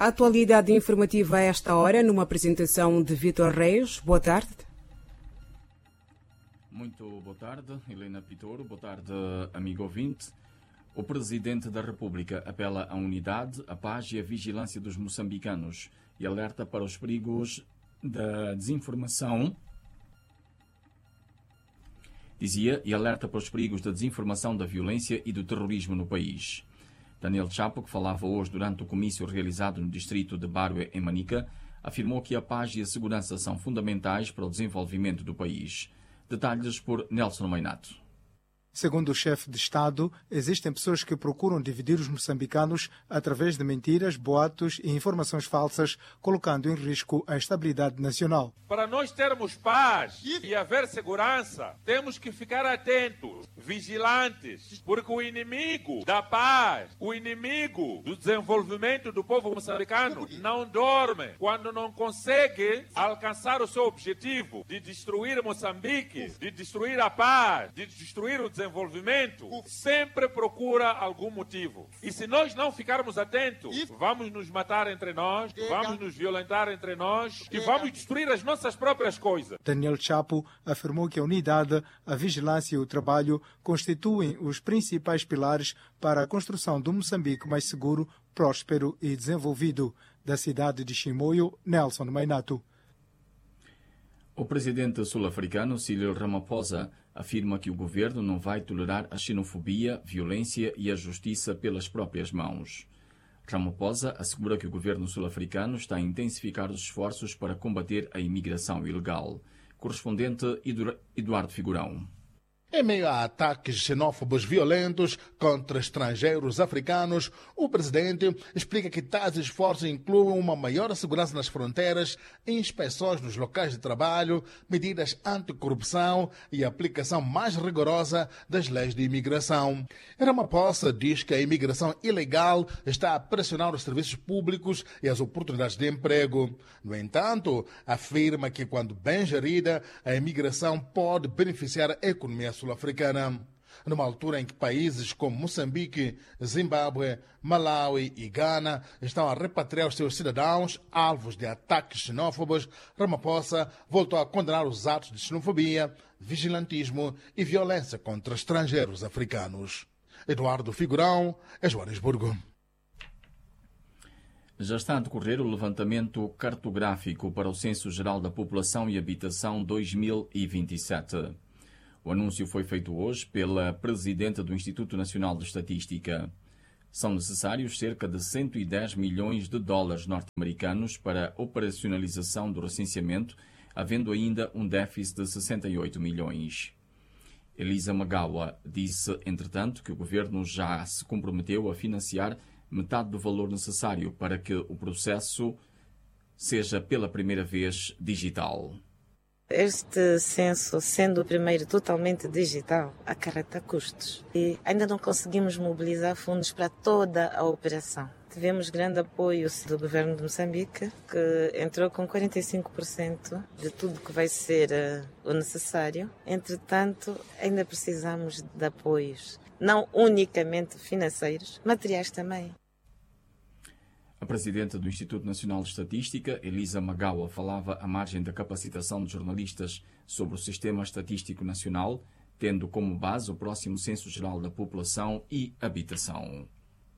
A atualidade informativa a esta hora, numa apresentação de Vítor Reis. Boa tarde. Muito boa tarde, Helena Pitoro. Boa tarde, amigo ouvinte. O Presidente da República apela à unidade, à paz e à vigilância dos moçambicanos e alerta para os perigos da desinformação. E alerta para os perigos da desinformação, da violência e do terrorismo no país. Daniel Chapo, que falava hoje durante o comício realizado no distrito de Barue, em Manica, afirmou que a paz e a segurança são fundamentais para o desenvolvimento do país. Detalhes por Nelson Mainato. Segundo o chefe de Estado, existem pessoas que procuram dividir os moçambicanos através de mentiras, boatos e informações falsas, colocando em risco a estabilidade nacional. Para nós termos paz e haver segurança, temos que ficar atentos, vigilantes, porque o inimigo da paz, o inimigo do desenvolvimento do povo moçambicano não dorme quando não consegue alcançar o seu objetivo de destruir Moçambique, de destruir a paz, de destruir o desenvolvimento, sempre procura algum motivo. E se nós não ficarmos atentos, vamos nos matar entre nós, vamos nos violentar entre nós e vamos destruir as nossas próprias coisas. Daniel Chapo afirmou que a unidade, a vigilância e o trabalho constituem os principais pilares para a construção de um Moçambique mais seguro, próspero e desenvolvido. Da cidade de Chimoio, Nelson Mainato. O presidente sul-africano Cyril Ramaphosa afirma que o governo não vai tolerar a xenofobia, violência e a justiça pelas próprias mãos. Ramaphosa assegura que o governo sul-africano está a intensificar os esforços para combater a imigração ilegal. Correspondente Eduardo Figurão. Em meio a ataques xenófobos violentos contra estrangeiros africanos, o presidente explica que tais esforços incluem uma maior segurança nas fronteiras, inspeções nos locais de trabalho, medidas anticorrupção e aplicação mais rigorosa das leis de imigração. Ramaphosa diz que a imigração ilegal está a pressionar os serviços públicos e as oportunidades de emprego. No entanto, afirma que, quando bem gerida, a imigração pode beneficiar a economia sul-africana. Numa altura em que países como Moçambique, Zimbábue, Malawi e Ghana estão a repatriar os seus cidadãos alvos de ataques xenófobos, Ramaphosa voltou a condenar os atos de xenofobia, vigilantismo e violência contra estrangeiros africanos. Eduardo Figurão, Joanesburgo. Já está a decorrer o levantamento cartográfico para o Censo Geral da População e Habitação 2027. O anúncio foi feito hoje pela presidenta do Instituto Nacional de Estatística. São necessários cerca de 110 milhões de dólares norte-americanos para a operacionalização do recenseamento, havendo ainda um déficit de 68 milhões. Elisa Magawa disse, entretanto, que o governo já se comprometeu a financiar metade do valor necessário para que o processo seja pela primeira vez digital. Este censo, sendo o primeiro totalmente digital, acarreta custos e ainda não conseguimos mobilizar fundos para toda a operação. Tivemos grande apoio do governo de Moçambique, que entrou com 45% de tudo que vai ser o necessário. Entretanto, ainda precisamos de apoios, não unicamente financeiros, materiais também. A presidenta do Instituto Nacional de Estatística, Elisa Magawa, falava à margem da capacitação de jornalistas sobre o Sistema Estatístico Nacional, tendo como base o próximo Censo Geral da População e Habitação.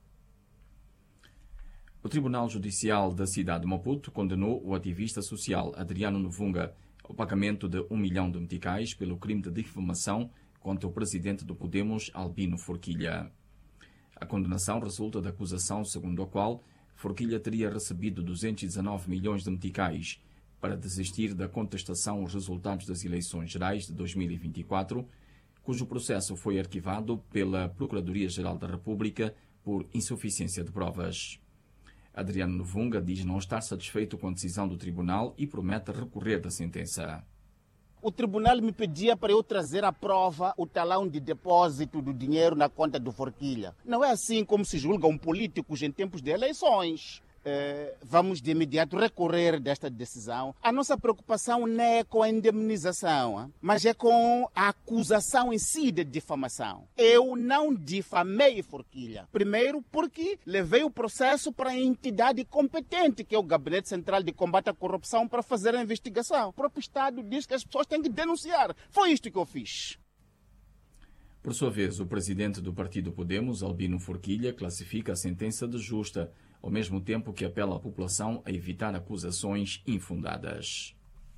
O Tribunal Judicial da cidade de Maputo condenou o ativista social Adriano Novunga ao pagamento de 1 milhão de meticais pelo crime de difamação contra o presidente do Podemos, Albino Forquilha. A condenação resulta da acusação segundo a qual Forquilha teria recebido 219 milhões de meticais para desistir da contestação aos resultados das eleições gerais de 2024, cujo processo foi arquivado pela Procuradoria-Geral da República por insuficiência de provas. Adriano Novunga diz não estar satisfeito com a decisão do tribunal e promete recorrer da sentença. O tribunal me pedia para eu trazer à prova o talão de depósito do dinheiro na conta do Forquilha. Não é assim como se julgam políticos em tempos de eleições. vamos de imediato recorrer desta decisão. A nossa preocupação não é com a indemnização, mas é com a acusação em si de difamação. Eu não difamei Forquilha. Primeiro porque levei o processo para a entidade competente, que é o Gabinete Central de Combate à Corrupção, para fazer a investigação. O próprio Estado diz que as pessoas têm que denunciar. Foi isto que eu fiz. Por sua vez, o presidente do partido Podemos, Albino Forquilha, classifica a sentença de justa, ao mesmo tempo que apela à população a evitar acusações infundadas.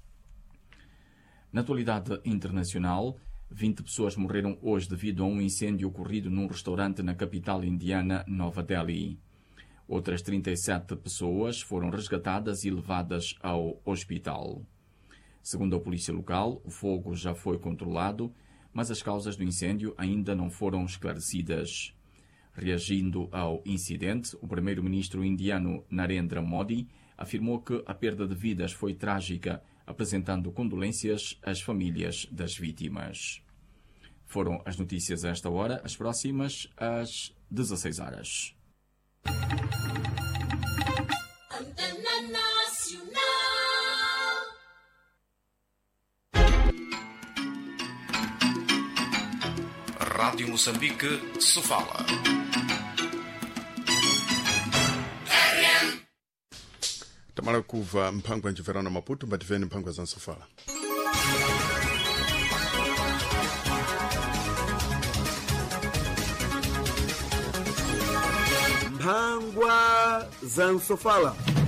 Na atualidade internacional, 20 pessoas morreram hoje devido a um incêndio ocorrido num restaurante na capital indiana, Nova Delhi. Outras 37 pessoas foram resgatadas e levadas ao hospital. Segundo a polícia local, o fogo já foi controlado, mas as causas do incêndio ainda não foram esclarecidas. Reagindo ao incidente, o primeiro-ministro indiano Narendra Modi afirmou que a perda de vidas foi trágica, apresentando condolências às famílias das vítimas. Foram as notícias a esta hora, as próximas às 16 horas. Rádio Moçambique, Sofala. Tamara kuva mpango nje verana Maputo mbativeni mpango za Sofala. Mpangwa za Sofala.